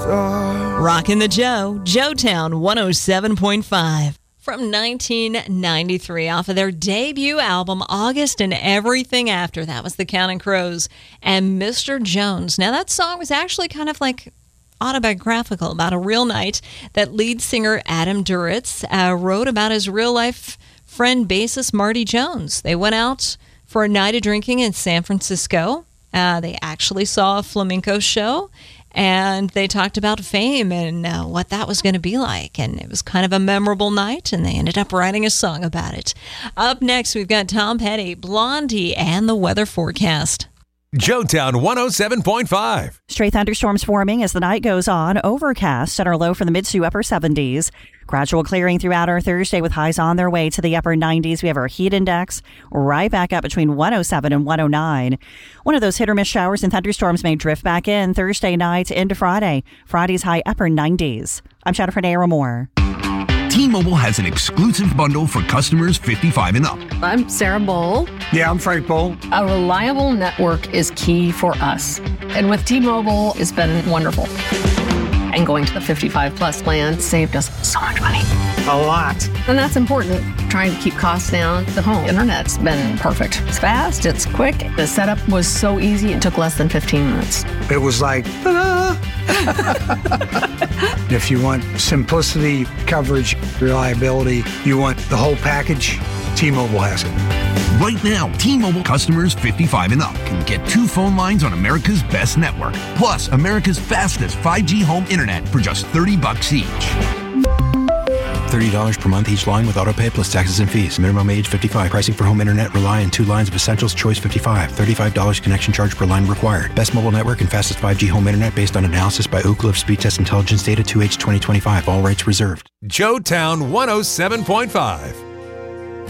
Rockin' the Joe, Joetown 107.5. From 1993, off of their debut album, August and Everything After. That was the Counting Crows and Mr. Jones. Now, that song was actually kind of like autobiographical about a real night that lead singer Adam Duritz wrote about his real-life friend, bassist Marty Jones. They went out for a night of drinking in San Francisco. They actually saw a flamenco show, and they talked about fame and what that was going to be like. And it was kind of a memorable night, and they ended up writing a song about it. Up next, we've got Tom Petty, Blondie, and the weather forecast. Joetown 107.5. Stray thunderstorms forming as the night goes on. Overcast at our low for the mid to upper 70s. Gradual clearing throughout our Thursday with highs on their way to the upper 90s. We have our heat index right back up between 107 and 109. One of those hit or miss showers and thunderstorms may drift back in Thursday night into Friday. Friday's high upper 90s. I'm Jennifer Naira Moore. T-Mobile has an exclusive bundle for customers 55 and up. I'm Sarah Bowl. Yeah, I'm Frank Bowl. A reliable network is key for us. And with T-Mobile, it's been wonderful. And going to the 55 plus plan saved us so much money. A lot. And that's important. Trying to keep costs down. The home internet's been perfect. It's fast, it's quick. The setup was so easy, it took less than 15 minutes. It was like, ta-da! If you want simplicity, coverage, reliability, you want the whole package, T-Mobile has it. Right now, T-Mobile customers 55 and up can get 2 phone lines on America's best network, plus America's fastest 5G home internet for just $30 each. $30 per month each line with autopay plus taxes and fees. Minimum age 55. Pricing for home internet rely on 2 lines of Essentials Choice 55. $35 connection charge per line required. Best mobile network and fastest 5G home internet based on analysis by Ookla of Speed Test Intelligence data 2H 2025. All rights reserved. Joetown 107.5.